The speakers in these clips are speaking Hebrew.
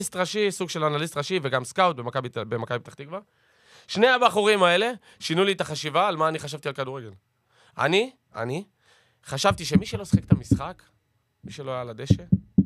אנליסט ראשי, סוג של אנליסט ראשי, וגם סקאוט במכבי פתח תקווה. שני הבחורים האלה שינו לי את החשיבה על מה אני חשבתי על כדורגל. אני חשבתי שמי שלא שחק את המשחק, מי שלא היה על הדשא,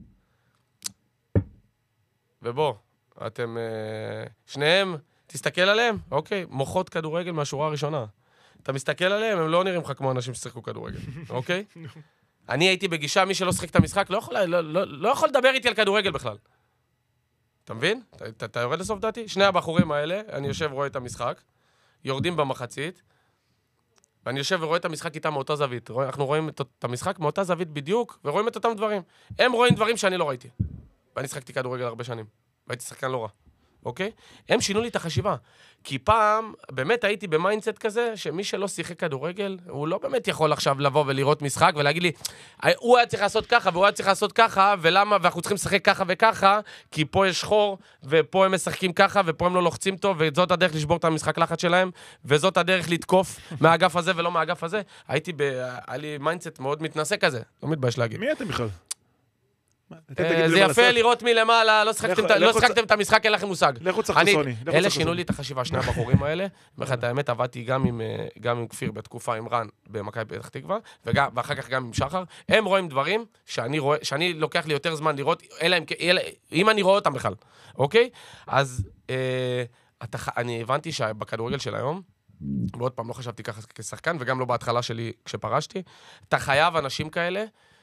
ובוא, אתם שניהם, תסתכל עליהם, אוקיי, מוחות כדורגל מהשורה הראשונה. אתה מסתכל עליהם, הם לא נראים לך כמו אנשים ששחקו כדורגל, אוקיי? אני הייתי בגישה, מי שלא שחק את המשחק, לא יכול לדבר איתי על כדורגל בכלל. אתה מבין? אתה יורד לסוף דעתי? שני הבחורים האלה, אני יושב ורואה את המשחק, יורדים במחצית, ואני יושב ורואה את המשחק איתם מאותה זווית. אנחנו רואים את המשחק מאותה זווית בדיוק, ורואים את אותם דברים. הם רואים דברים שאני לא ראיתי. ואני שחקתי כדורגל הרבה שנים. והייתי שחקן לא רע. אוקיי? הם שינו לי את החשיבה. כי פעם, באמת הייתי במיינדסט כזה, שמי שלא שיחק כדורגל, הוא לא באמת יכול עכשיו לבוא ולראות משחק, ולהגיד לי, הוא היה צריך לעשות ככה, והוא היה צריך לעשות ככה, ולמה, ואנחנו צריכים לשחק ככה וככה, כי פה יש חור, ופה הם משחקים ככה, ופה הם לא לוחצים טוב, וזאת הדרך לשבור את המשחק לחץ שלהם, וזאת הדרך לתקוף מהאגף הזה ולא מהאגף הזה. היה לי מיינדסט מאוד מתנשא כזה, לא מתבייש להגיד. מי אתם בכלל? זה יפה לראות מלמעלה, לא שחקתם את המשחק, אין לכם מושג. לכו צחקו סוני. אלה שינו לי את החשיבה, שני הבחורים האלה. ואחת האמת, עבדתי גם עם כפיר בתקופה, עם רן במכבי פתח תקווה, ואחר כך גם עם שחר. הם רואים דברים שאני לוקח לי יותר זמן לראות, אם אני רואה אותם בכלל. אוקיי? אז אני הבנתי שבכדורגל של היום, ועוד פעם לא חשבתי ככה כשחקן, וגם לא בהתחלה שלי כשפרשתי, אתה חייב אנשים כאלה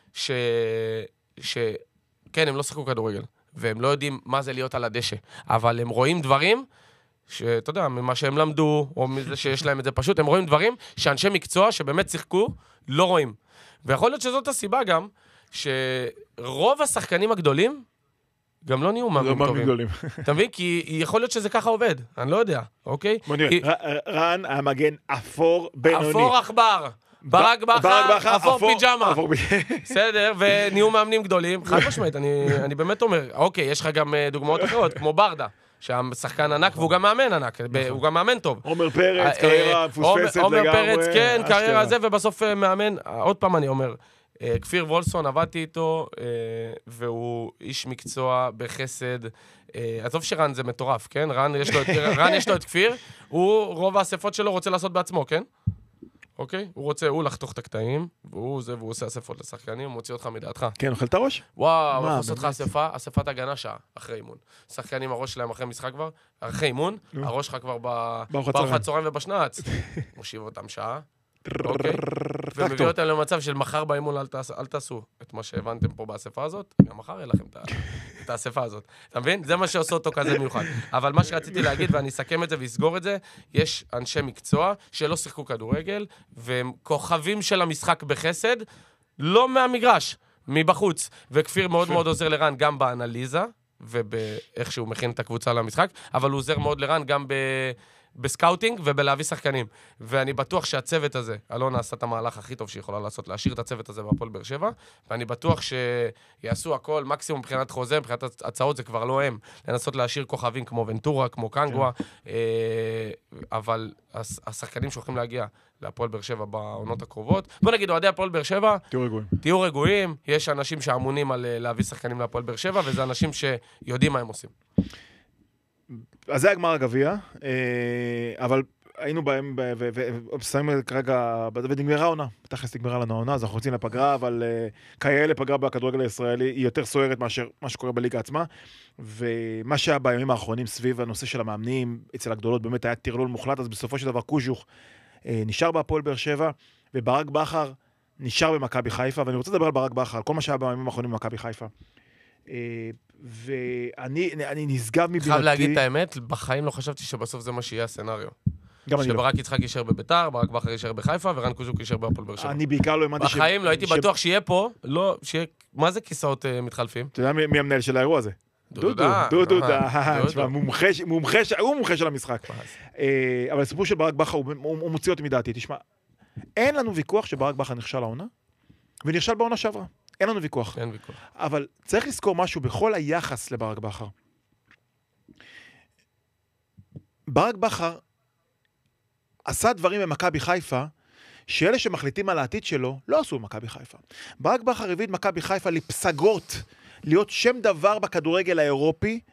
כן, הם לא שחקו כדורגל, והם לא יודעים מה זה להיות על הדשא, אבל הם רואים דברים, שאתה יודע, ממה שהם למדו, או מזה שיש להם את זה פשוט, הם רואים דברים שאנשי מקצוע שבאמת שיחקו, לא רואים. ויכול להיות שזאת הסיבה גם, שרוב השחקנים הגדולים, גם לא נהיו מאמנים טובים. אתה מבין? כי יכול להיות שזה ככה עובד, אני לא יודע, אוקיי? רן המגן אפור בינוני. אפור אכבר. ברק בכר, אפור פיג'מה. בסדר, ונהיו מאמנים גדולים. חד משמעית, אני באמת אומר, אוקיי, יש לך גם דוגמאות אחרות, כמו ברדה, שהשחקן ענק, והוא גם מאמן ענק, הוא גם מאמן טוב. עומר פרץ, קריירה מפוספסת לגמרי. עומר פרץ, כן, קריירה זה, ובסוף מאמן, עוד פעם אני אומר, כפיר וולסון, עבדתי איתו, והוא איש מקצוע בחסד. עזוב שרן זה מטורף, כן? רן יש לו את כפיר, הוא רוב האספות שלו רוצה לעשות בעצמו, כן? אוקיי? הוא רוצה, הוא לחתוך את הקטעים, והוא עושה אספות לשחקנים, הוא מוציא אותך מדעתך. כן, אוכל את הראש? וואו, הוא עושה אותך אספת הגנה שעה, אחרי אימון. שחקנים, הראש שלהם אחרי משחק כבר, אחרי אימון, הראש שלך כבר בארוחת צהריים ובשנץ. מושיב אותם שעה, אוקיי? ומביא אותם למצב של מחר באימון, אל תעשו את מה שהבנתם פה באספה הזאת, גם מחר יהיה לכם את האספה הזאת. אתה מבין? זה מה שעושה אותו כזה מיוחד. אבל מה שרציתי להגיד, ואני אסכם את זה ואסגור את זה, יש אנשי מקצוע שלא שיחקו כדורגל, והם כוכבים של המשחק בחסד, לא מהמגרש, מבחוץ. וכפיר מאוד מאוד עוזר לרן גם באנליזה, ובאיך שהוא מכין את הקבוצה למשחק, אבל הוא עוזר מאוד לרן גם בסקאוטינג ובלהביא שחקנים. ואני בטוח שהצוות הזה, אלונה עשה את המהלך הכי טוב שיכולה לעשות, להשאיר את הצוות הזה בהפועל באר שבע, ואני בטוח שיעשו הכל, מקסימום מבחינת חוזה, מבחינת הצעות זה כבר לא הם, לנסות להשאיר כוכבים כמו ונטורה, כמו קנגווה, אבל השחקנים שהולכים להגיע להפועל באר שבע בעונות הקרובות, בוא נגיד, אוהדי הפועל באר שבע, תהיו רגועים, יש אנשים שאמונים על להביא שחקנים להפועל באר שבע, וזה אנשים שיודעים מה הם עושים. אז זה הגמר הגביע, אבל היינו בהם, ושמים כרגע, ונגמרה העונה, בתכלס נגמרה לנו העונה, אז אנחנו רוצים לפגרה, אבל כיאה לפגרה בכדורגל הישראלי, היא יותר סוערת מאשר מה שקורה בליגה עצמה, ומה שהיה בימים האחרונים סביב הנושא של המאמנים, אצל הגדולות באמת היה טרלול מוחלט, אז בסופו של דבר קוז'וך נשאר בהפועל באר שבע, וברק בכר נשאר במכבי חיפה, ואני רוצה לדבר על ברק בכר, על כל מה שהיה בימים האחרונים במכבי חיפה. ואני נשגב מבינתי. חייב להגיד את האמת, בחיים לא חשבתי שבסוף זה מה שיהיה הסצנריו. שברק יצחק יישאר בביתר, ברק בכר יישאר בחיפה, ורן קוז'וק יישאר בהפועל באר שבע. אני בעיקר לא האמנתי בחיים לא הייתי בטוח שיהיה פה, מה זה כיסאות מתחלפים? אתה יודע מי המנהל של האירוע הזה? דודו, הוא מומחה של המשחק. אבל הסיפור של ברק בכר, הוא מוציא אותי מדעתי. תשמע, אין לנו ויכוח שברק בכר נכשל העונה, ונכשל בעונה שעברה. אין לנו ויכוח. אין ויכוח. אבל צריך לזכור משהו בכל היחס לברק בכר. ברק בכר עשה דברים במכבי חיפה, שאלה שמחליטים על העתיד שלו, לא עשו במכבי חיפה. ברק בכר הביא את מכבי חיפה לפסגות, להיות שם דבר בכדורגל האירופי,